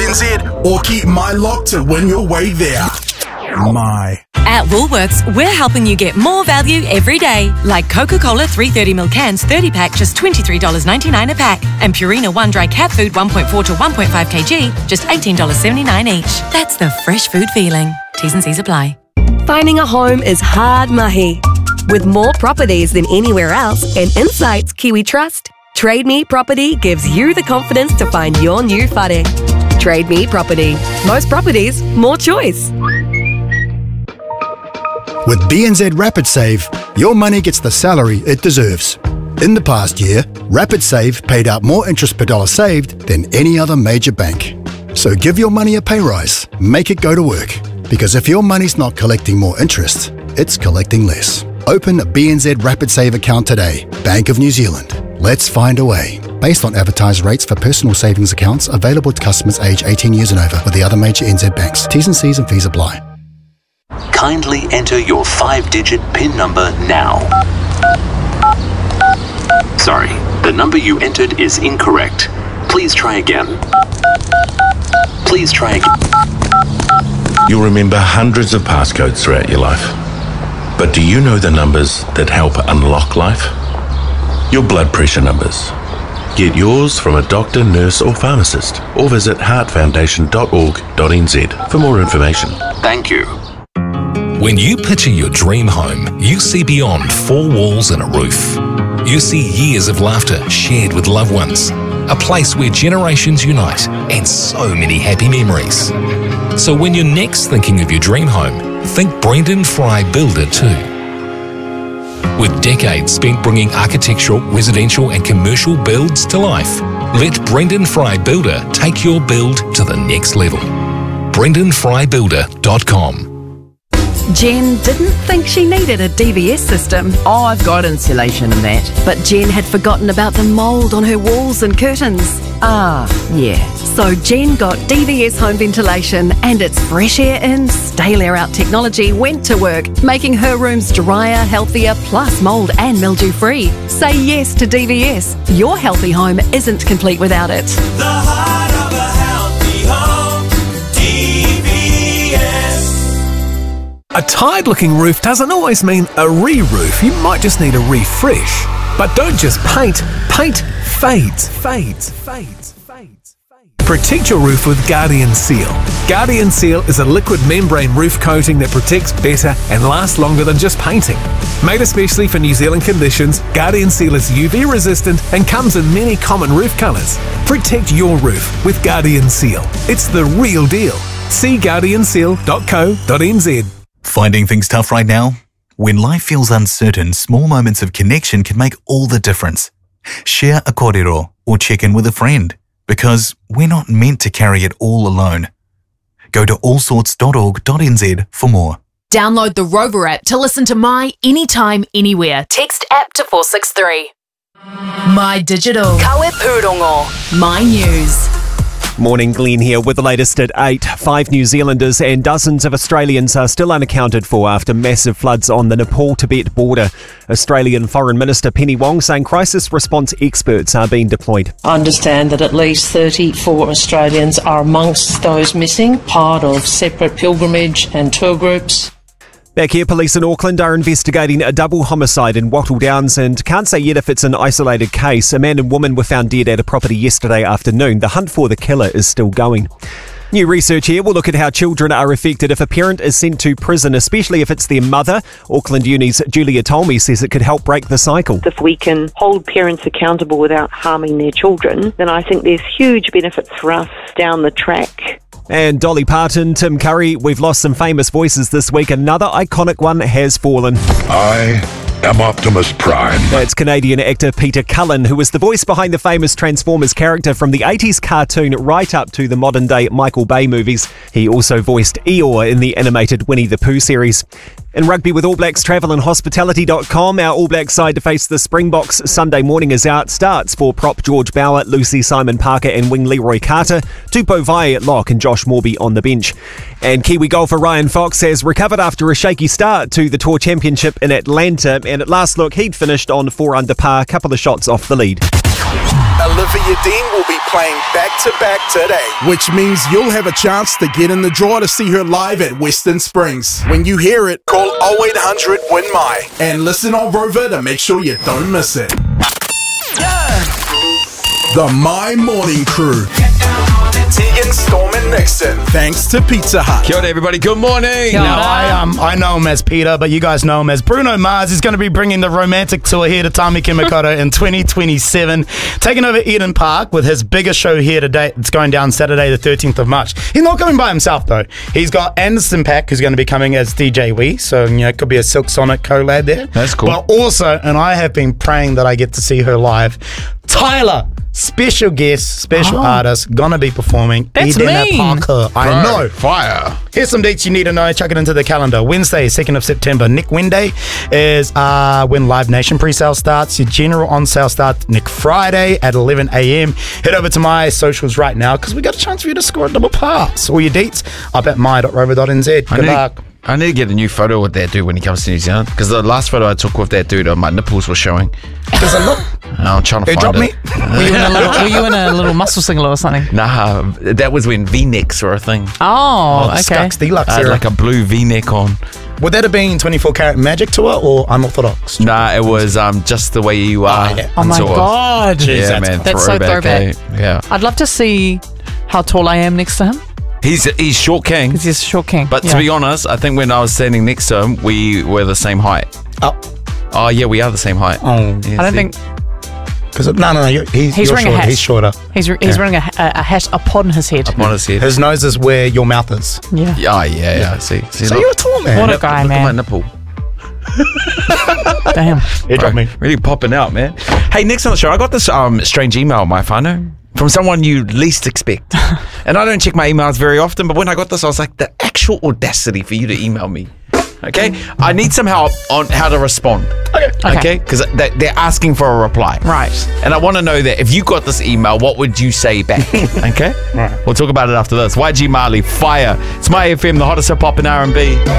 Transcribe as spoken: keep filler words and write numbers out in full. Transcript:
N Z or keep My Lock to win your way there. My. At Woolworths, we're helping you get more value every day. Like Coca-Cola three thirty mil cans thirty pack, just twenty-three dollars ninety-nine a pack. And Purina one dry cat food one point four to one point five kilograms, just eighteen dollars seventy-nine each. That's the fresh food feeling. T's and C's apply. Finding a home is hard mahi. With more properties than anywhere else and insights Kiwi trust, Trade Me Property gives you the confidence to find your new whare. Trade Me Property. Most properties, more choice. With B N Z Rapid Save, your money gets the salary it deserves. In the past year, Rapid Save paid out more interest per dollar saved than any other major bank. So give your money a pay rise. Make it go to work. Because if your money's not collecting more interest, it's collecting less. Open a B N Z Rapid Save account today. Bank of New Zealand. Let's find a way. Based on advertised rates for personal savings accounts available to customers aged eighteen years and over with the other major N Z banks. T's and C's and fees apply. Kindly enter your five-digit PIN number now. Sorry, the number you entered is incorrect. Please try again. Please try again. You'll remember hundreds of passcodes throughout your life. But do you know the numbers that help unlock life? Your blood pressure numbers. Get yours from a doctor, nurse or pharmacist, or visit heart foundation dot org dot n z for more information. Thank you. When you picture your dream home, you see beyond four walls and a roof. You see years of laughter shared with loved ones, a place where generations unite, and so many happy memories. So when you're next thinking of your dream home, think Brendan Fry Builder too. With decades spent bringing architectural, residential and commercial builds to life, let Brendan Fry Builder take your build to the next level. brendan fry builder dot com. Jen didn't think she needed a D V S system. Oh, I've got insulation and that. But Jen had forgotten about the mould on her walls and curtains. Ah, yeah. So Jen got D V S home ventilation, and its fresh air in, stale air out technology went to work, making her rooms drier, healthier, plus mould and mildew free. Say yes to D V S. Your healthy home isn't complete without it. The heart of a healthy home, D V S. A tired-looking roof doesn't always mean a re-roof. You might just need a refresh. But don't just paint. Paint fades, fades, fades, fades, fades. Protect your roof with Guardian Seal. Guardian Seal is a liquid membrane roof coating that protects better and lasts longer than just painting. Made especially for New Zealand conditions, Guardian Seal is U V resistant and comes in many common roof colours. Protect your roof with Guardian Seal. It's the real deal. See guardian seal dot co dot n z. Finding things tough right now? When life feels uncertain, small moments of connection can make all the difference. Share a kōrero or check in with a friend, because we're not meant to carry it all alone. Go to all sorts dot org dot n z for more. Download the Rover app to listen to My Anytime, Anywhere. Text app to four six three. My Digital. Kawe Pūrongo. My News. Morning, Glenn here with the latest at eight. Five New Zealanders and dozens of Australians are still unaccounted for after massive floods on the Nepal-Tibet border. Australian Foreign Minister Penny Wong saying crisis response experts are being deployed. I understand that at least thirty-four Australians are amongst those missing, part of separate pilgrimage and tour groups. Back here, police in Auckland are investigating a double homicide in Wattle Downs and can't say yet if it's an isolated case. A man and woman were found dead at a property yesterday afternoon. The hunt for the killer is still going. New research here will look at how children are affected if a parent is sent to prison, especially if it's their mother. Auckland Uni's Julia Tolmie says it could help break the cycle. If we can hold parents accountable without harming their children, then I think there's huge benefits for us down the track. And Dolly Parton, Tim Curry, we've lost some famous voices this week. Another iconic one has fallen. I am Optimus Prime. That's Canadian actor Peter Cullen, who was the voice behind the famous Transformers character from the eighties cartoon right up to the modern-day Michael Bay movies. He also voiced Eeyore in the animated Winnie the Pooh series. In rugby with All Blacks, travel and hospitality dot com, our All Blacks side to face the Springboks Sunday morning is out. Starts for prop George Bower, Lucy Simon Parker and wing Leroy Carter, Tupou Vai at lock and Josh Morby on the bench. And Kiwi golfer Ryan Fox has recovered after a shaky start to the Tour Championship in Atlanta, and at last look he'd finished on four under par, couple of shots off the lead. Olivia Dean will be playing back-to-back today, which means you'll have a chance to get in the draw to see her live at Western Springs. When you hear it, call oh eight hundred win my and listen on Rover to make sure you don't miss it. The My Morning Crew. Tegan, Storm and Nixon. Thanks to Pizza Hut. Kia ora, everybody. Good morning. Now, I um I know him as Peter, but you guys know him as Bruno Mars. He's going to be bringing the romantic tour here to Tamaki Makaurau in twenty twenty-seven, taking over Eden Park with his biggest show here today. It's going down Saturday the thirteenth of March. He's not coming by himself, though. He's got Anderson Paak, who's going to be coming as D J Wee, so you know, it could be a Silk Sonic collab there. That's cool. But also, and I have been praying that I get to see her live, Tyler, special guest, special Oh. artist, gonna be performing. That's Edena mean. Parker. I Bro, know. Fire. Here's some dates you need to know. Chuck it into the calendar. Wednesday, second of September. Nick Wenday is uh, when Live Nation pre-sale starts. Your general on-sale starts Nick Friday at eleven a.m. Head over to my socials right now because we got a chance for you to score a double pass. All your dates up at my dot rover dot n z. Good I need, luck. I need to get a new photo with that dude when he comes to New Zealand, because the last photo I took with that dude, uh, my nipples were showing. Does it look? I'm trying to They find dropped it. me? Were you in a little, were you in a little muscle singlet or something? Nah, that was when V-necks were a thing. Oh, the okay. Skux Deluxe I had era. like a blue V-neck on. Would that have been twenty-four Karat Magic Tour or Unorthodox? Nah, it was um just the way you are. yeah. Oh my tour. God. Jeez, Yeah, that's- man. That's so throwback. eh? Yeah. I'd love to see how tall I am next to him. He's he's short king. Because he's a short king. But yeah. to be honest, I think when I was standing next to him, we were the same height. Oh. Oh, yeah, we are the same height. Oh. Yeah, I don't see? think Because no, no, no. You're, he's he's you're wearing a shorter. hat. He's shorter. He's, re- he's Yeah. wearing a, a, a hat upon his head. Up on his head. His nose is where your mouth is. Yeah. Yeah, yeah, yeah. See, see So look. you're a tall man. What a Look- guy, look at man. my nipple. Damn. It dropped me. Really popping out, man. Hey, next on the show, I got this um strange email on my phone from someone you least expect. And I don't check my emails very often, but when I got this, I was like, the actual audacity for you to email me. Okay? I need some help on how to respond. Okay. Okay? Because they, they're asking for a reply. Right. And I want to know that if you got this email, what would you say back? Okay? Right. We'll talk about it after this. Y G Marley, Fire. It's my F M, the hottest hip hop in R and B.